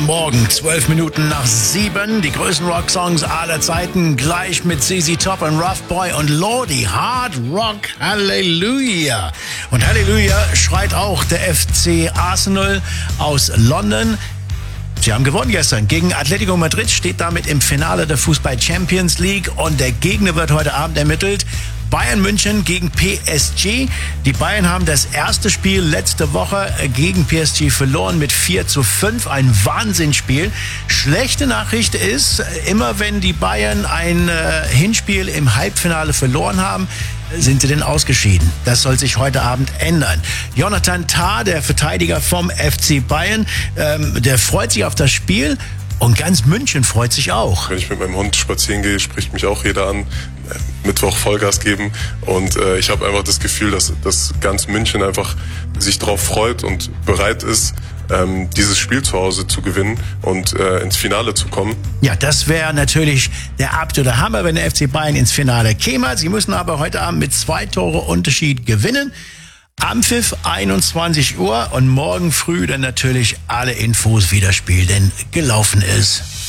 Morgen, 12 Minuten nach 7. Die größten Rocksongs aller Zeiten, gleich mit ZZ Top und Rough Boy und Lordi. Hard Rock, Halleluja. Und Halleluja schreit auch der FC Arsenal aus London. Sie haben gewonnen gestern gegen Atletico Madrid, steht damit im Finale der Fußball Champions League und der Gegner wird heute Abend ermittelt. Bayern München gegen PSG. Die Bayern haben das erste Spiel letzte Woche gegen PSG verloren mit 4:5. Ein Wahnsinnsspiel. Schlechte Nachricht ist, immer wenn die Bayern ein Hinspiel im Halbfinale verloren haben, sind sie denn ausgeschieden. Das soll sich heute Abend ändern. Jonathan Tah, der Verteidiger vom FC Bayern, der freut sich auf das Spiel. Und ganz München freut sich auch. Wenn ich mit meinem Hund spazieren gehe, spricht mich auch jeder an. Mittwoch Vollgas geben. Und ich habe einfach das Gefühl, dass ganz München einfach sich darauf freut und bereit ist, dieses Spiel zu Hause zu gewinnen und ins Finale zu kommen. Ja, das wäre natürlich der absolute Hammer, wenn der FC Bayern ins Finale käme. Sie müssen aber heute Abend mit 2 Tore Unterschied gewinnen. Anpfiff 21 Uhr und morgen früh dann natürlich alle Infos, wie das Spiel denn gelaufen ist.